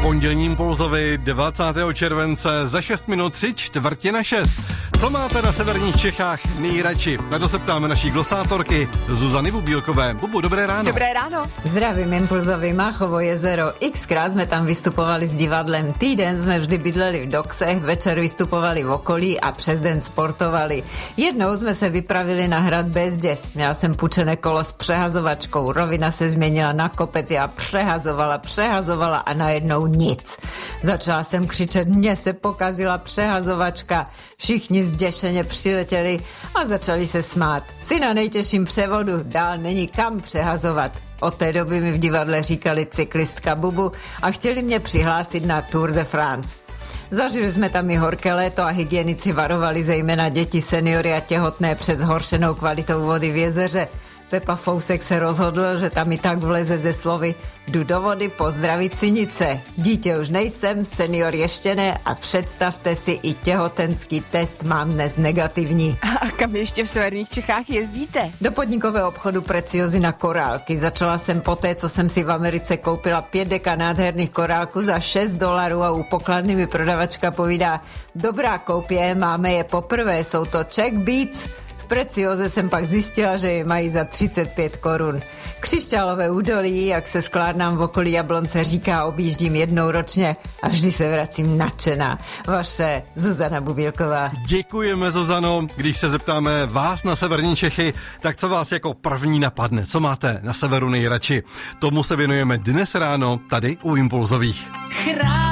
Pondělním Pulzovi 20. července za 6 minut 3:45. Co máte na severních Čechách nejradši? Na to se ptáme naší glosátorky Zuzany Bubílkové. Bubu, dobré ráno. Dobré ráno. Zdravím Impulzovi, Máchovo jezero. Xkrát jsme tam vystupovali s divadlem. Týden jsme vždy bydleli v Doksech, večer vystupovali v okolí a přes den sportovali. Jednou jsme se vypravili na hrad Bezděs. Měla jsem půjčené kolo s přehazovačkou. Rovina se změnila na kopec, já přehazovala a najednou nic. Začala jsem křičet, mně se pokazila přehazovačka. Všichni zděšeně přiletěli a začali se smát. Jsi na nejtěžším převodu, dál není kam přehazovat. Od té doby mi v divadle říkali cyklistka Bubu a chtěli mě přihlásit na Tour de France. Zažili jsme tam i horké léto a hygienici varovali zejména děti, seniory a těhotné před zhoršenou kvalitou vody v jezeře. Pepa Fousek se rozhodl, že tam i tak vleze ze slovy jdu do vody pozdravit synice. Dítě už nejsem, senior ještě ne a představte si, i těhotenský test mám dnes negativní. A kam ještě v severních Čechách jezdíte? Do podnikového obchodu Preciozy na korálky. Začala jsem poté, co jsem si v Americe koupila 5 deka nádherných korálků za $6 a u pokladny mi prodavačka povídá, dobrá koupě, máme je poprvé, jsou to Czech Beats. V Precioze jsem pak zjistila, že je mají za 35 korun. Křišťálové údolí, jak se skládnám v okolí Jablonce, říká, objíždím jednou ročně a vždy se vracím nadšená. Vaše Zuzana Bubílková. Děkujeme, Zuzano. Když se zeptáme vás na severní Čechy, tak co vás jako první napadne? Co máte na severu nejradši? Tomu se věnujeme dnes ráno tady u Impulzových.